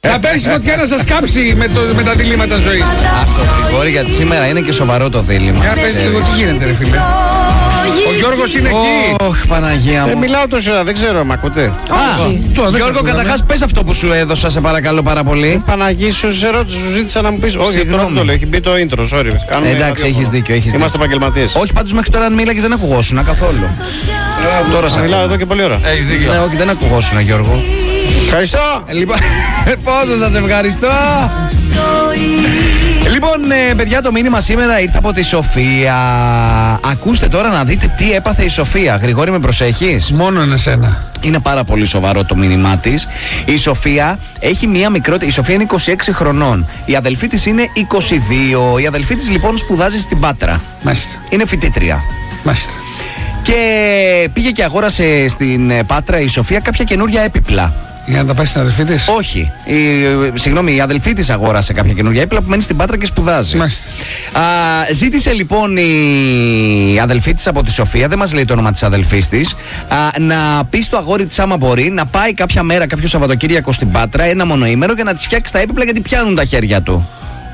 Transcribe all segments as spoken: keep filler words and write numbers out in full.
Θα πέσει φωτιά να σας κάψει με, το, με τα διλήμματα ζωής. Αυτό Γρηγόρη, γιατί σήμερα είναι και σοβαρό το δίλημμα. Για πες λίγο τι γίνεται ρε φίλε. Ο Γιώργος είναι εκεί. Ωχ, Παναγία μου. Δεν μιλάω τόση ώρα, δεν ξέρω, μ' ακούτε. Α, Γιώργο, καταρχάς πες αυτό που σου έδωσα, σε παρακαλώ πάρα πολύ. Παναγία, σου σε ρώτησα, σου ζήτησα να μου πεις. Όχι, τώρα δεν το λέω, έχει μπει το intro, sorry. Εντάξει, έχεις δίκιο, έχεις δίκιο. Είμαστε επαγγελματίες. Όχι, πάντως μέχρι τώρα αν μίλαγες δεν ακουγόσουν καθόλου. Τώρα σε μιλάω εδώ και πολλή ώρα. Έχεις δίκιο. Ναι, όχι, δεν ακουγόσουν, Γιώργο. Ευχαριστώ. Λοιπόν, πόσο σας ευχαριστώ. Λοιπόν, ε, παιδιά, το μήνυμα σήμερα ήρθε από τη Σοφία. Ακούστε τώρα να δείτε τι έπαθε η Σοφία. Γρηγόρη, με προσέχεις? Μόνο εσένα. Είναι πάρα πολύ σοβαρό το μήνυμά της. Η Σοφία έχει μία μικρότερη. Η Σοφία είναι είκοσι έξι χρονών. Η αδελφή της είναι είκοσι δύο. Η αδελφή της λοιπόν σπουδάζει στην Πάτρα. Μάλιστα. Είναι φοιτήτρια. Μάλιστα. Και πήγε και αγόρασε στην Πάτρα η Σοφία κάποια καινούρια έπιπλα. Για να τα πάει στην αδελφή της? Όχι. Η, συγγνώμη, η αδελφή της αγόρασε κάποια καινούργια έπιπλα που μένει στην Πάτρα και σπουδάζει. Μάλιστα. Α, ζήτησε λοιπόν η αδελφή της από τη Σοφία, δεν μας λέει το όνομα της αδελφής της, α, να πει στο αγόρι της άμα μπορεί να πάει κάποια μέρα, κάποιο Σαββατοκύριακο στην Πάτρα, ένα μονοήμερο, για να της φτιάξει τα έπιπλα γιατί πιάνουν τα χέρια του.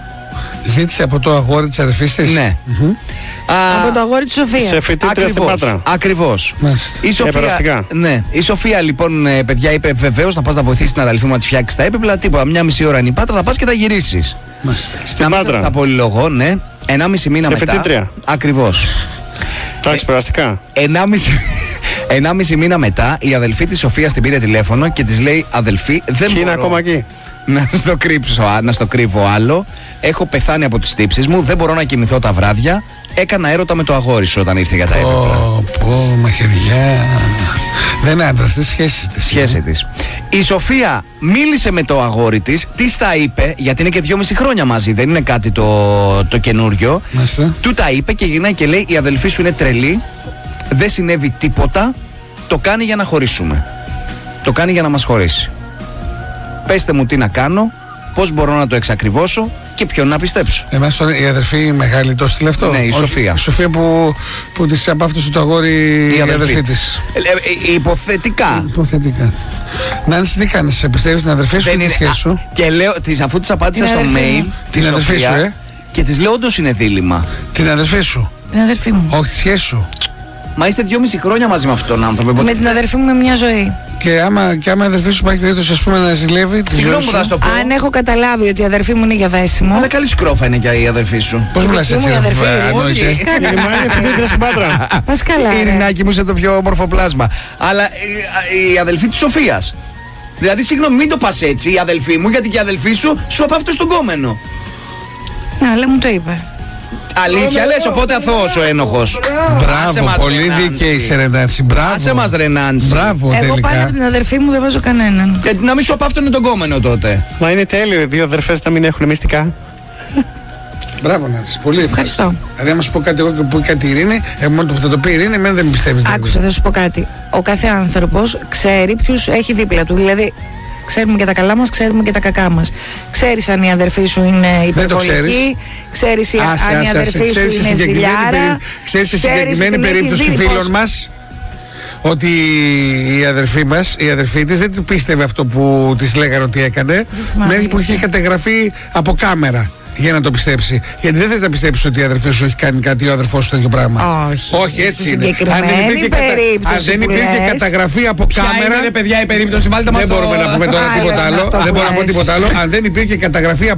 Ζήτησε από το αγόρι της αδελφής της? Ναι. Mm-hmm. Α, από το αγόρι της Σοφία. Σε φοιτήτρια στην Πάτρα. Ακριβώς. Η Σοφία, ναι. Η Σοφία λοιπόν, παιδιά, είπε βεβαίως να πας να βοηθήσεις την αδελφή μου να της φτιάξει τα έπιπλα. Τίποτα, μια μισή ώρα είναι η Πάτρα, θα πας και θα γυρίσεις. Στην Πάτρα. Στα πολυλογώ, ναι. Ενάμιση μήνα σε μετά. Φοιτήτρια. Ακριβώς. Εντάξει, περαστικά. Ενάμιση. Ενάμιση μήνα μετά η αδελφή της Σοφίας την πήρε τηλέφωνο και της λέει: αδελφή, δεν μπορώ. Είναι ακόμα εκεί. Να στο, κρύψω, να στο κρύβω άλλο. Έχω πεθάνει από τις τύψεις μου. Δεν μπορώ να κοιμηθώ τα βράδια. Έκανα έρωτα με το αγόρι σου όταν ήρθε για τα έπιπλα. Πω, πω, μαχαιριά. Δεν είναι άντρας της, σχέση της. Σχέση της. Η Σοφία μίλησε με το αγόρι της. Τι τα είπε, γιατί είναι και δυόμιση χρόνια μαζί. Δεν είναι κάτι το, το καινούριο. Μάλιστα. Του τα είπε και γυρνάει και λέει: η αδελφή σου είναι τρελή. Δεν συνέβη τίποτα. Το κάνει για να χωρίσουμε. Το κάνει για να μας χωρίσει. Πέστε μου τι να κάνω, πώς μπορώ να το εξακριβώσω και ποιον να πιστέψω. Εμάς η αδερφή μεγάλη το στείλε αυτό? Ναι, η Σοφία. Η Σοφία που, που της απάφτωσε το αγόρι η, η αδερφή, αδερφή της. Ε, ε, ε, υποθετικά. Υποθετικά. Νάνση, τι κάνεις, πιστεύεις την αδερφή σου ή τη σχέση σου? Και λέω, της, αφού της απάντησα στο mail, την αδερφή σου, ε? Και της λέω όντως είναι δίλημμα. Την αδερφή σου? Την αδερφή μου. Όχι, τη σχέση σου. Μα είστε δυόμιση χρόνια μαζί με αυτόν τον άνθρωπο. Με την αδερφή μου με μια ζωή. Και άμα, και άμα η αδερφή σου υπάρχει περίπτωση, ας πούμε, να ζηλεύει τη ζωή σου. Θα το πω. Αν έχω καταλάβει ότι η αδερφή μου είναι για δέσιμο. Αλλά καλή σκρόφα είναι και η αδερφή σου. Πώς μιλάς έτσι, αδερφή? Ανόησε? Είναι φοιτήτρια στην Πάτρα. Πας καλά. Η Ειρηνάκη μου είσαι το πιο όμορφο πλάσμα. Αλλά η αδελφή της Σοφίας. Δηλαδή, συγγνώμη, μην το πας έτσι, η αδελφή μου, γιατί και η αδελφή σου σου απάφτωσε τον κόμενο. Ναι, αλλά μου το είπε. Αλήθεια λες, οπότε αθώος ο ένοχος. Μπράβο, πολύ δίκαιη σε Ρενάνση. Μπράβο. Άσε μας Ρενάνση. Μπράβο, εγώ τελικά. πάνω από την αδερφή μου δεν βάζω κανέναν. Γιατί να μην σου απάφτωνε τον κόμενο τότε. Μα είναι τέλειο οι δύο αδερφές να μην έχουν μυστικά. Μπράβο, Νάνση, πολύ ευχαριστώ. Δηλαδή, άμα σου πω κάτι εγώ και πω κάτι η Ειρήνη, εγώ μόνο που θα το πει η Ειρήνη, εμένα δεν με πιστεύεις. Άκουσα, θα σου πω κάτι. Ο κάθε άνθρωπος ξέρει ποιους έχει δίπλα του. Δηλαδή, ξέρουμε και τα καλά μας, ξέρουμε και τα κακά μας. Ξέρεις αν η αδερφή σου είναι υπερβολική, ξέρεις αν η αδερφή σου είναι ζηλιάρα. Ξέρεις στη συγκεκριμένη περίπτωση φίλων μας ότι η αδερφή μας, η αδερφή της δεν του πίστευε αυτό που της λέγανε ότι έκανε, μέχρι που είχε καταγραφεί από κάμερα. Για να το πιστέψει. Γιατί δεν θες να πιστέψεις ότι η αδερφή σου έχει κάνει κάτι ο αδερφός σου τέτοιο πράγμα. Όχι. Όχι, έτσι είναι. Αν δεν υπήρχε, κατα... αν δεν υπήρχε καταγραφή από κάμερα. Είναι, παιδιά, η περίπτωση, βάλτε μας δεν το... μπορούμε να πούμε τώρα τίποτα άλλο. Δεν μπορούμε να πω τίποτα άλλο. Αν δεν υπήρχε καταγραφή